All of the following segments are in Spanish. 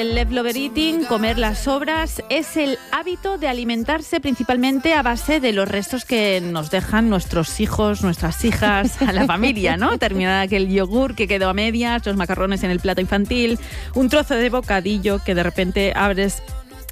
El leftover eating, comer las sobras, es el hábito de alimentarse principalmente a base de los restos que nos dejan nuestros hijos, nuestras hijas, a la familia, ¿no? Terminar aquel yogur que quedó a medias, los macarrones en el plato infantil, un trozo de bocadillo que de repente abres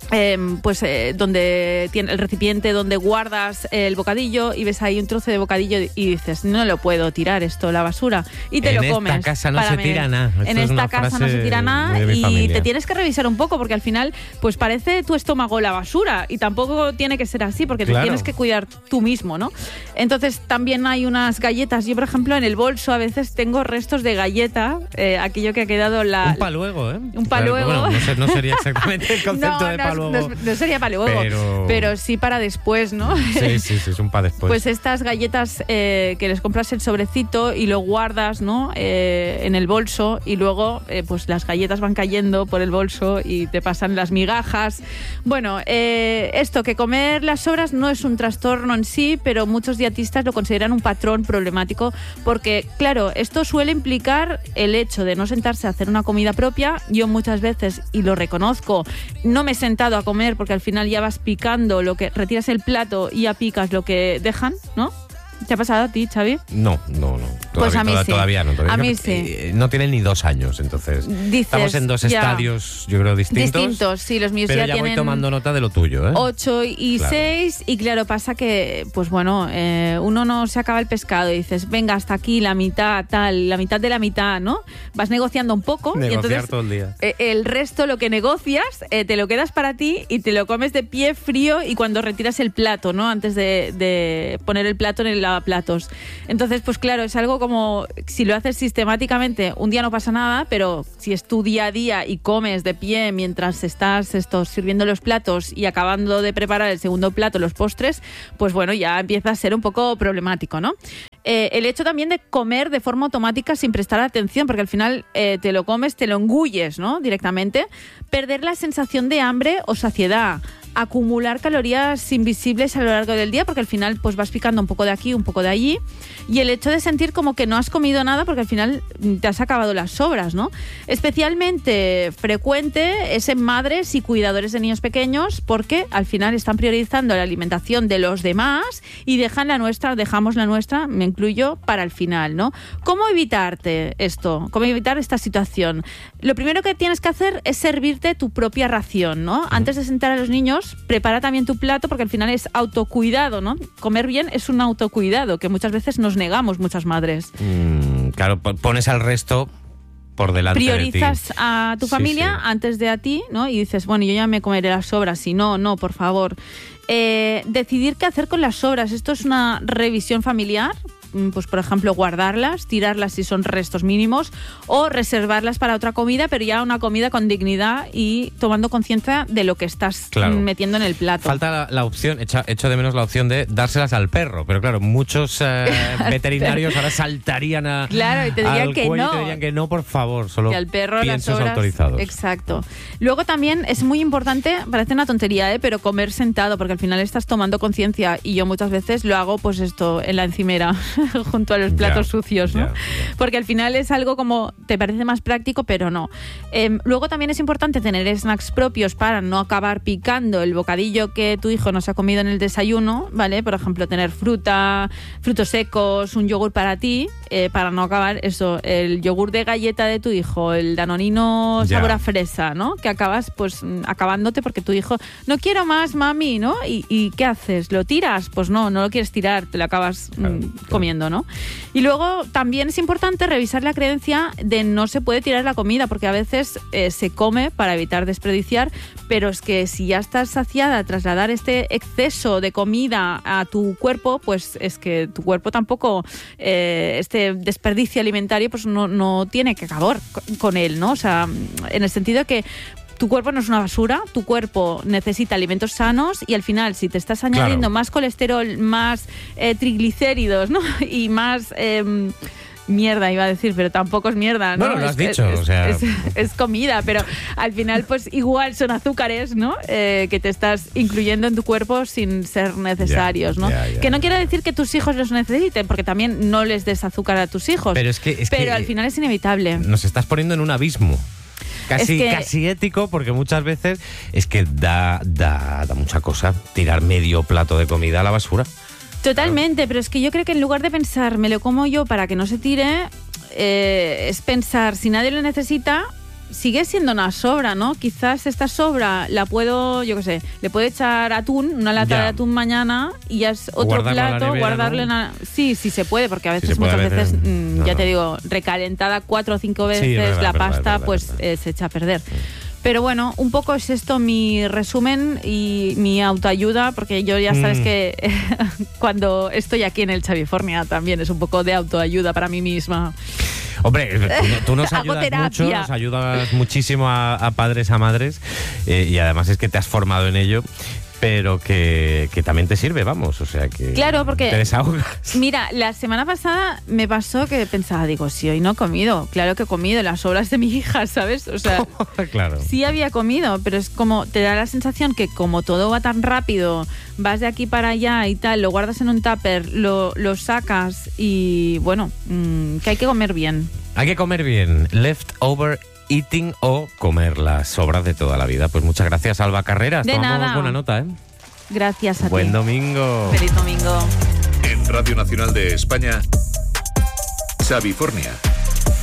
donde tiene el recipiente donde guardas el bocadillo y ves ahí un trozo de bocadillo y dices, no lo puedo tirar esto a la basura, y te lo comes. En esta casa no se tira nada. En esta casa no se tira nada y te tienes que revisar un poco porque al final pues parece tu estómago la basura y tampoco tiene que ser así porque te tienes que cuidar tú mismo, ¿no? Entonces también hay unas galletas. Yo, por ejemplo, en el bolso a veces tengo restos de galleta, aquello que ha quedado un paluego, ¿eh? Un paluego. Bueno, no sería exactamente el concepto de paluego. No sería para luego, pero sí para después, ¿no? Sí, es un para después. Pues estas galletas que les compras el sobrecito y lo guardas, ¿no? En el bolso y luego pues las galletas van cayendo por el bolso y te pasan las migajas. Bueno, esto, que comer las sobras no es un trastorno en sí, pero muchos dietistas lo consideran un patrón problemático porque, claro, esto suele implicar el hecho de no sentarse a hacer una comida propia. Yo muchas veces, y lo reconozco, no me he sentado a comer porque al final ya vas picando lo que retiras el plato y ya picas lo que dejan, ¿no? ¿Te ha pasado a ti, Xavi? No. Pues a mí sí. Todavía no. A mí sí. No tienen ni 2 años, entonces. Estamos en 2 estadios, yo creo, distintos. Distintos, sí, los míos pero ya tienen... voy tomando nota de lo tuyo, ¿eh? 8 y 6, y claro, pasa que, pues bueno, uno no se acaba el pescado y dices, venga, hasta aquí, la mitad, la mitad de la mitad, ¿no? Vas negociando un poco. Negociar y entonces, todo el día. El resto, lo que negocias, te lo quedas para ti y te lo comes de pie frío y cuando retiras el plato, ¿no? Antes de poner el plato en el lavaplatos. Entonces, pues claro, es algo como, si lo haces sistemáticamente, un día no pasa nada, pero si es tu día a día y comes de pie mientras estás sirviendo los platos y acabando de preparar el segundo plato, los postres, pues bueno, ya empieza a ser un poco problemático, ¿no? El hecho también de comer de forma automática sin prestar atención, porque al final te lo comes, te lo engulles, ¿no? Directamente. Perder la sensación de hambre o saciedad. Acumular calorías invisibles a lo largo del día, porque al final pues vas picando un poco de aquí, un poco de allí, y el hecho de sentir como que no has comido nada porque al final te has acabado las sobras, ¿no? Especialmente frecuente es en madres y cuidadores de niños pequeños, porque al final están priorizando la alimentación de los demás y dejamos la nuestra, me incluyo, para el final, ¿no? ¿Cómo evitarte esto? ¿Cómo evitar esta situación? Lo primero que tienes que hacer es servirte tu propia ración, ¿no? Antes de sentar a los niños, prepara también tu plato, porque al final es autocuidado, ¿no? Comer bien es un autocuidado que muchas veces nos negamos, muchas madres. Claro, pones al resto por delante. Priorizas de ti. A tu familia antes de a ti, ¿no? Y dices, bueno, yo ya me comeré las sobras. Si no, por favor. Decidir qué hacer con las sobras. Esto es una revisión familiar. Pues por ejemplo, guardarlas, tirarlas si son restos mínimos, o reservarlas para otra comida, pero ya una comida con dignidad y tomando conciencia de lo que estás metiendo en el plato. Falta la opción, echo de menos la opción de dárselas al perro, pero claro, muchos veterinarios ahora saltarían y te dirían que no. Te dirían que no, por favor, solo al perro, piensos autorizados. Exacto. Luego también es muy importante, parece una tontería, pero comer sentado, porque al final estás tomando conciencia, y yo muchas veces lo hago pues en la encimera. Junto a los platos sucios, ¿no? Porque al final es algo como, te parece más práctico, pero no. Luego también es importante tener snacks propios para no acabar picando el bocadillo que tu hijo no se ha comido en el desayuno, ¿vale? Por ejemplo, tener frutos secos, un yogur para ti, para no acabar el yogur de galleta de tu hijo, el danonino sabor a fresa, ¿no? Que acabas pues acabándote porque tu hijo, no quiero más, mami, ¿no? ¿Y qué haces? ¿Lo tiras? Pues no lo quieres tirar, te lo acabas comiendo, ¿no? Y luego también es importante revisar la creencia de no se puede tirar la comida, porque a veces se come para evitar desperdiciar, pero es que si ya estás saciada, trasladar este exceso de comida a tu cuerpo, pues es que tu cuerpo tampoco, este desperdicio alimentario, pues no tiene que acabar con él, ¿no? O sea, en el sentido de que tu cuerpo no es una basura, tu cuerpo necesita alimentos sanos, y al final, si te estás añadiendo más colesterol, más triglicéridos, ¿no? Y más mierda, iba a decir, pero tampoco es mierda, ¿no? Bueno, lo has dicho, es comida, pero al final, pues igual son azúcares, ¿no? Que te estás incluyendo en tu cuerpo sin ser necesarios, ¿no? Que no quiere decir que tus hijos los necesiten, porque también no les des azúcar a tus hijos. Pero al final es inevitable. Nos estás poniendo en un abismo. casi ético, porque muchas veces es que da mucha cosa tirar medio plato de comida a la basura. Totalmente, pero es que yo creo que en lugar de pensar, me lo como yo para que no se tire, es pensar, si nadie lo necesita, sigue siendo una sobra, ¿no? Quizás esta sobra la puedo, yo qué sé, le puedo echar atún, una lata de atún mañana y ya es otro plato, guardarle Sí, se puede, porque a veces, muchas veces, ya te digo, recalentada 4 o 5 veces la pasta, pues se echa a perder. Pero bueno, un poco es esto mi resumen y mi autoayuda, porque yo ya sabes que cuando estoy aquí en el Xavifornia también es un poco de autoayuda para mí misma. Hombre, tú nos ayudas mucho, nos ayudas muchísimo a padres, a madres, y además es que te has formado en ello, pero que también te sirve, vamos, o sea que claro, porque te desahogas. Mira, la semana pasada me pasó que pensaba, digo, si hoy no he comido, claro que he comido las sobras de mi hija, ¿sabes? O sea, claro. Sí había comido, pero es como, te da la sensación que como todo va tan rápido, vas de aquí para allá y tal, lo guardas en un tupper, lo sacas y bueno, que hay que comer bien. Hay que comer bien, leftover eating o comer las sobras de toda la vida. Pues muchas gracias, Alba Carreras. De Tomamos nada. buena nota, ¿eh? Gracias a ti. Buen domingo. Feliz domingo. En Radio Nacional de España, Xavifornia.